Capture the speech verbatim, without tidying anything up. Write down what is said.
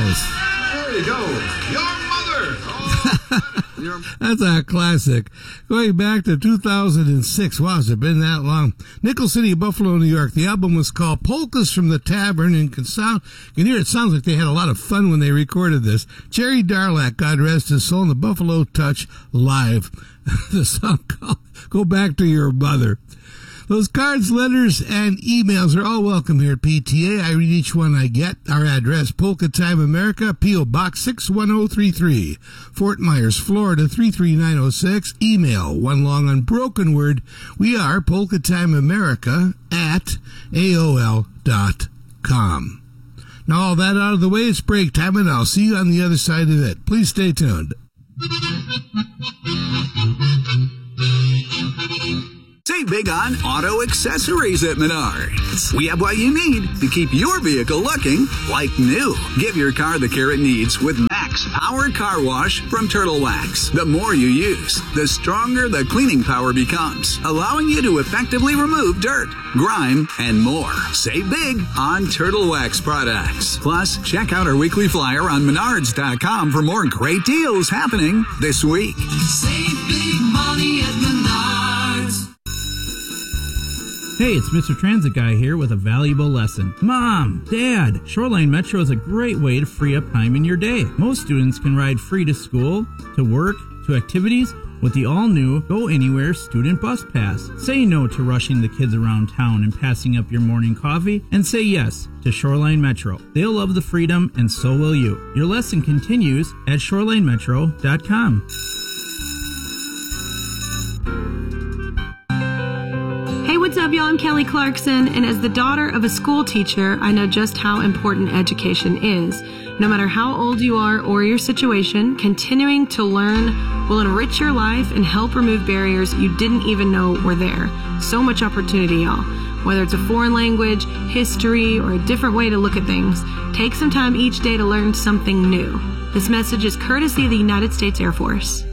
Nice. There you go. Your mother. Oh, your... That's a classic. Going back to two thousand six. Wow, has it been that long? Nickel City, Buffalo, New York. The album was called Polkas from the Tavern, and can sound, you can hear it sounds like they had a lot of fun when they recorded this. Jerry Darlak, God rest his soul, and the Buffalo Touch live. The song called Go Back to Your Mother. Those cards, letters, and emails are all welcome here at P T A. I read each one I get. Our address, Polka Time America, P O. Box six one zero three three, Fort Myers, Florida three three nine zero six. Email, one long unbroken word. We are Polka Time America at A O L dot com. Now all that out of the way, it's break time, and I'll see you on the other side of it. Please stay tuned. Save big on auto accessories at Menards. We have what you need to keep your vehicle looking like new. Give your car the care it needs with Max Power Car Wash from Turtle Wax. The more you use, the stronger the cleaning power becomes, allowing you to effectively remove dirt, grime, and more. Save big on Turtle Wax products. Plus, check out our weekly flyer on Menards dot com for more great deals happening this week. Save big money at Menards. Hey, it's Mister Transit Guy here with a valuable lesson. Mom, Dad, Shoreline Metro is a great way to free up time in your day. Most students can ride free to school, to work, to activities with the all-new Go Anywhere Student Bus Pass. Say no to rushing the kids around town and passing up your morning coffee, and say yes to Shoreline Metro. They'll love the freedom, and so will you. Your lesson continues at shoreline metro dot com. Hey, what's up, y'all? I'm Kelly Clarkson, and as the daughter of a school teacher, I know just how important education is. No matter how old you are or your situation, continuing to learn will enrich your life and help remove barriers you didn't even know were there. So much opportunity, y'all. Whether it's a foreign language, history, or a different way to look at things, take some time each day to learn something new. This message is courtesy of the United States Air Force.